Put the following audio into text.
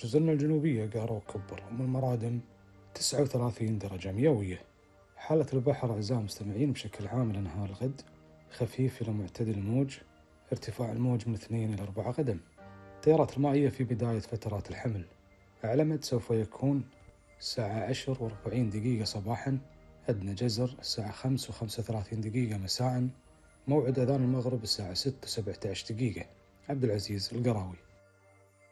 جزرنا الجنوبية قارة وكبر، أم المرادم 39 درجة مئوية. حالة البحر أعزائي المستمعين بشكل عام لنهار الغد خفيف إلى معتدل الموج، ارتفاع الموج من 2 إلى 4 قدم. التيارات المائية في بداية فترات الحمل. أعلى مد سوف يكون الساعة 10:40 صباحا، أدنى جزر الساعة 5:35 مساء، موعد أذان المغرب الساعة 6:17. عبد العزيز القراوي.